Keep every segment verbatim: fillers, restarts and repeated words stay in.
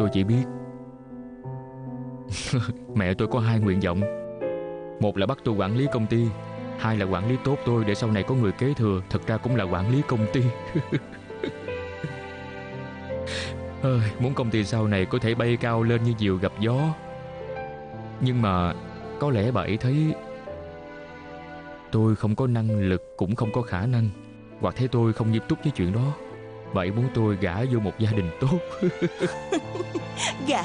tôi chỉ biết mẹ tôi có hai nguyện vọng. Một là bắt tôi quản lý công ty, hai là quản lý tốt tôi để sau này có người kế thừa. Thật ra cũng là quản lý công ty. Muốn công ty sau này có thể bay cao lên như diều gặp gió. Nhưng mà có lẽ bà ấy thấy tôi không có năng lực, cũng không có khả năng, hoặc thấy tôi không nghiêm túc với chuyện đó. Bà ấy muốn tôi gả vô một gia đình tốt. Gả?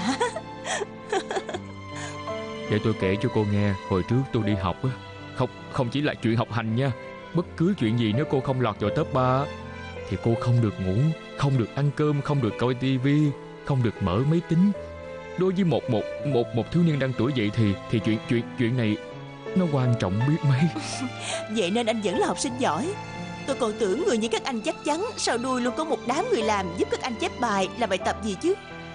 Để tôi kể cho cô nghe. Hồi trước tôi đi học á, Không, không chỉ là chuyện học hành nha. Bất cứ chuyện gì nếu cô không lọt vào top ba thì cô không được ngủ, không được ăn cơm, không được coi tivi, không được mở máy tính. Đối với một một một một thiếu niên đang tuổi dậy thì thì chuyện chuyện chuyện này nó quan trọng biết mấy. Vậy nên anh vẫn là học sinh giỏi. Tôi còn tưởng người như các anh chắc chắn sau đuôi luôn có một đám người làm giúp các anh chép bài, làm bài tập gì chứ.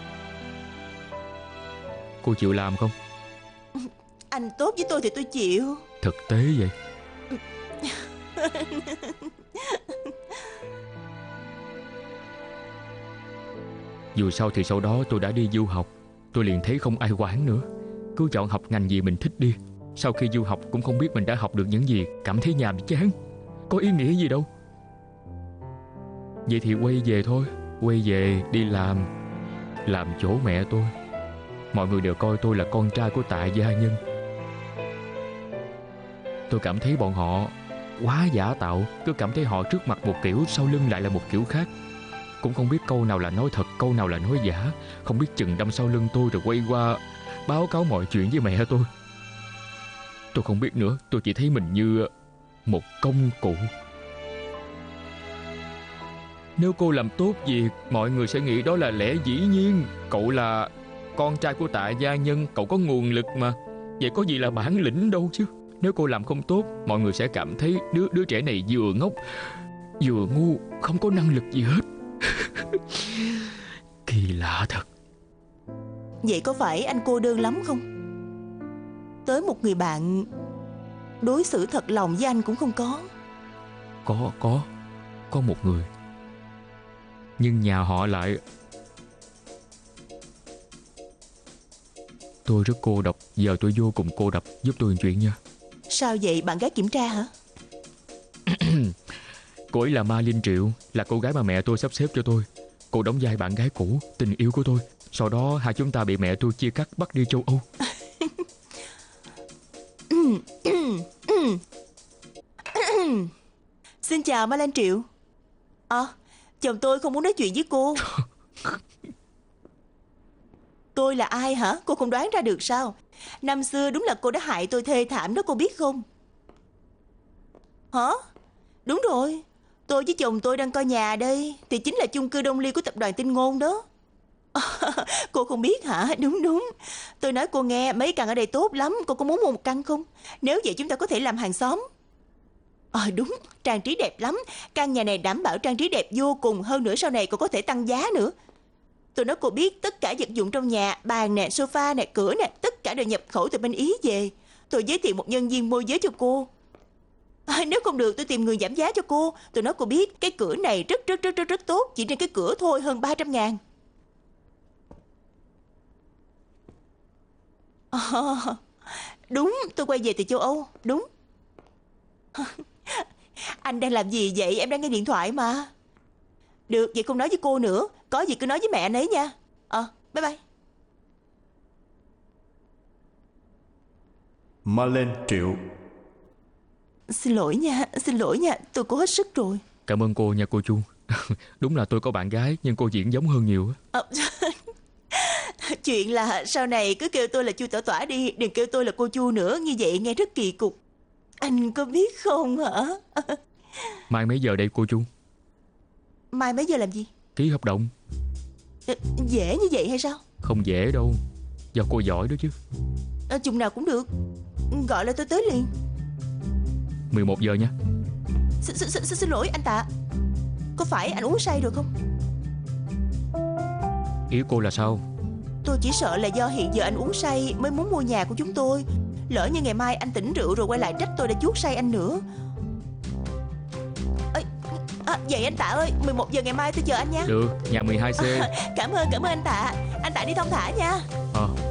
Cô chịu làm không? Anh tốt với tôi thì tôi chịu. Thực tế vậy. Dù sao thì sau đó tôi đã đi du học. Tôi liền thấy không ai quản nữa, cứ chọn học ngành gì mình thích đi. Sau khi du học cũng không biết mình đã học được những gì, cảm thấy nhàm chán, có ý nghĩa gì đâu. Vậy thì quay về thôi. Quay về đi làm, làm chỗ mẹ tôi. Mọi người đều coi tôi là con trai của Tạ gia nhân. Tôi cảm thấy bọn họ quá giả tạo. Cứ cảm thấy họ trước mặt một kiểu, sau lưng lại là một kiểu khác. Cũng không biết câu nào là nói thật, câu nào là nói giả. Không biết chừng đâm sau lưng tôi rồi quay qua báo cáo mọi chuyện với mẹ tôi. Tôi không biết nữa. Tôi chỉ thấy mình như một công cụ. Nếu cô làm tốt việc, mọi người sẽ nghĩ đó là lẽ dĩ nhiên. Cậu là con trai của Tạ gia nhân, cậu có nguồn lực mà. Vậy có gì là bản lĩnh đâu chứ. Nếu cô làm không tốt, mọi người sẽ cảm thấy đứa đứa trẻ này vừa ngốc vừa ngu, không có năng lực gì hết. Kỳ lạ thật. Vậy có phải anh cô đơn lắm không? Tới một người bạn đối xử thật lòng với anh cũng không có. Có, có Có một người. Nhưng nhà họ lại... Tôi rất cô độc. Giờ tôi vô cùng cô độc. Giúp tôi một chuyện nha. Sao vậy, bạn gái kiểm tra hả? Cô ấy là Ma Linh Triệu, là cô gái mà mẹ tôi sắp xếp cho tôi. Cô đóng vai bạn gái cũ, tình yêu của tôi. Sau đó hai chúng ta bị mẹ tôi chia cắt, bắt đi châu Âu. Xin chào Ma Linh Triệu. À, chồng tôi không muốn nói chuyện với cô. Tôi là ai hả? Cô không đoán ra được sao? Năm xưa đúng là cô đã hại tôi thê thảm đó, cô biết không? Hả? Đúng rồi. Tôi với chồng tôi đang coi nhà đây. Thì chính là chung cư Đông Ly của tập đoàn Tinh Ngôn đó. Cô không biết hả? Đúng đúng. Tôi nói cô nghe, mấy căn ở đây tốt lắm. Cô có muốn mua một căn không? Nếu vậy chúng ta có thể làm hàng xóm. Ờ à, đúng, trang trí đẹp lắm. Căn nhà này đảm bảo trang trí đẹp vô cùng. Hơn nữa sau này còn có thể tăng giá nữa. Tôi nói cô biết, tất cả vật dụng trong nhà, bàn nè, sofa nè, cửa nè, tất cả đều nhập khẩu từ bên Ý về. Tôi giới thiệu một nhân viên môi giới cho cô. À, nếu không được tôi tìm người giảm giá cho cô. Tôi nói cô biết, cái cửa này rất rất rất rất rất tốt. Chỉ trên cái cửa thôi hơn ba trăm ngàn. À, đúng, tôi quay về từ châu Âu. Đúng. Anh đang làm gì vậy? Em đang nghe điện thoại mà. Được, vậy không nói với cô nữa. Có gì cứ nói với mẹ anh ấy nha. Ờ, à, bye bye. Ma Linh Triệu. Xin lỗi nha, xin lỗi nha. Tôi cố hết sức rồi. Cảm ơn cô nha cô Chu. Đúng là tôi có bạn gái, nhưng cô diễn giống hơn nhiều. À, chuyện là sau này cứ kêu tôi là Chu Tỏa Tỏa đi. Đừng kêu tôi là cô Chu nữa. Như vậy nghe rất kỳ cục. Anh có biết không hả? Mai mấy giờ đây cô Chu? Mai mấy giờ làm gì? Ký hợp đồng. Dễ như vậy hay sao? Không dễ đâu. Do cô giỏi đó chứ. À, chừng nào cũng được. Gọi là tôi tới liền. mười một giờ nha. Xin, xin, xin, xin lỗi anh Tạ. Có phải anh uống say rồi không? Ý cô là sao? Tôi chỉ sợ là do hiện giờ anh uống say mới muốn mua nhà của chúng tôi. Lỡ như ngày mai anh tỉnh rượu rồi quay lại trách tôi đã chuốt say anh nữa. Ê, à, à, Vậy anh Tạ ơi, mười một giờ ngày mai tôi chờ anh nha. Được, nhà mười hai C. Cảm ơn, cảm ơn anh Tạ. Anh Tạ đi thong thả nha. Ờ